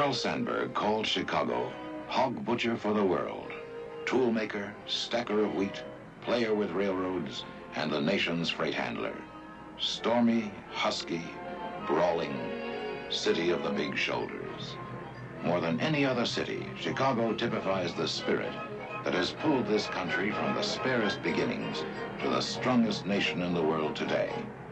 Carl Sandburg called Chicago hog butcher for the world, toolmaker, stacker of wheat, player with railroads, and the nation's freight handler. Stormy, husky, brawling, city of the big shoulders. More than any other city, Chicago typifies the spirit that has pulled this country from the sparest beginnings to the strongest nation in the world today.